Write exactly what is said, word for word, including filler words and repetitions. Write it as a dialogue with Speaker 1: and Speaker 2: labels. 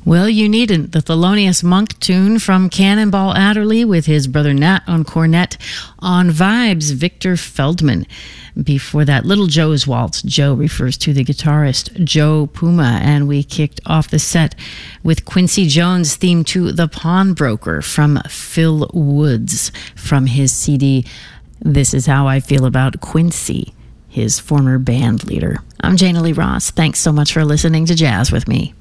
Speaker 1: Well, you needn't. The Thelonious Monk tune from Cannonball Adderley with his brother Nat on cornet. On vibes, Victor Feldman. Before that, Little Joe's Waltz. Joe refers to the guitarist Joe Puma. And we kicked off the set with Quincy Jones' theme to The Pawnbroker from Phil Woods from his C D, This Is How I Feel About Quincy, his former band leader. I'm Jana Lee Ross. Thanks so much for listening to Jazz with me.